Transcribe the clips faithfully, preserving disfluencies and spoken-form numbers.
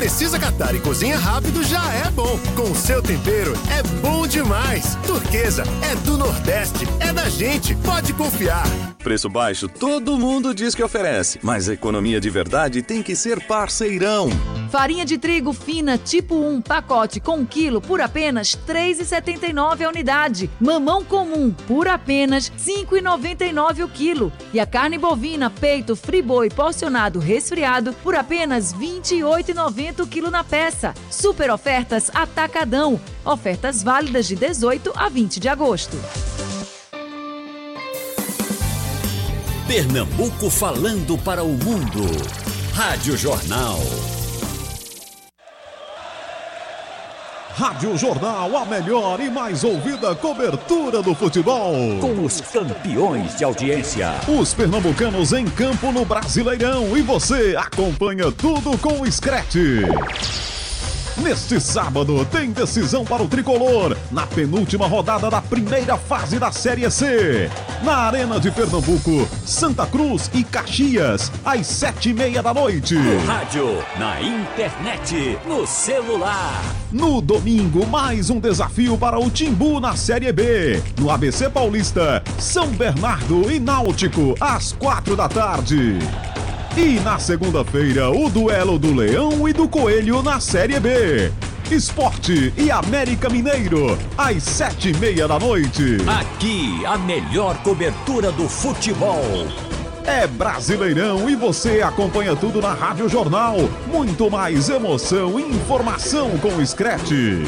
precisa catar e cozinha rápido já é bom. Com o seu tempero é bom demais. Turquesa é do Nordeste, é da gente, pode confiar. Preço baixo todo mundo diz que oferece, mas a economia de verdade tem que ser Parceirão. Farinha de trigo fina tipo um, pacote com um quilo por apenas três reais e setenta e nove centavos a unidade. Mamão comum por apenas cinco reais e noventa e nove centavos o quilo. E a carne bovina, peito, friboi, porcionado, resfriado por apenas vinte e oito reais e noventa centavos o quilo na peça. Super ofertas Atacadão. Ofertas válidas de dezoito a vinte de agosto. Pernambuco falando para o mundo. Rádio Jornal. Rádio Jornal, a melhor e mais ouvida cobertura do futebol. Com os campeões de audiência. Os pernambucanos em campo no Brasileirão. E você acompanha tudo com o Screte. Neste sábado tem decisão para o Tricolor na penúltima rodada da primeira fase da Série C. Na Arena de Pernambuco, Santa Cruz e Caxias, às sete e meia da noite. No rádio, na internet, no celular. No domingo, mais um desafio para o Timbu na Série B. No A B C Paulista, São Bernardo e Náutico, às quatro da tarde. E na segunda-feira, o duelo do Leão e do Coelho na Série B. Esporte e América Mineiro, às sete e meia da noite. Aqui, a melhor cobertura do futebol. É Brasileirão e você acompanha tudo na Rádio Jornal. Muito mais emoção e informação com o Screte.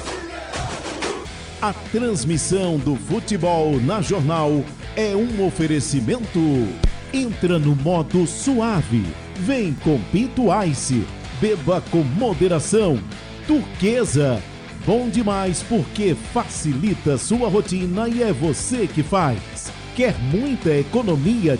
A transmissão do futebol na Jornal é um oferecimento. Entra no modo suave. Vem com Pinto Ice. Beba com moderação. Turquesa. Bom demais porque facilita sua rotina e é você que faz. Quer muita economia